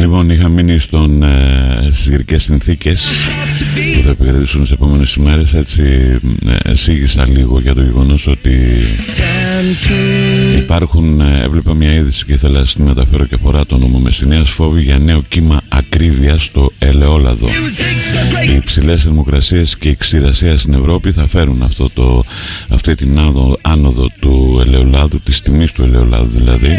Λοιπόν, είχα μείνει στις γερικές συνθήκες που θα επικρατήσουν τις επόμενες ημέρες. Έτσι εισήγησα λίγο για το γεγονός ότι υπάρχουν, έβλεπα μια είδηση και ήθελα να τη μεταφέρω και αφορά το νόμο Μεσσηνίας. Φόβοι για νέο κύμα ακρίβειας στο ελαιόλαδο. Οι υψηλές θερμοκρασίες και η ξηρασία στην Ευρώπη θα φέρουν αυτή την άνοδο του ελαιολάδου, της τιμής του ελαιολάδου δηλαδή,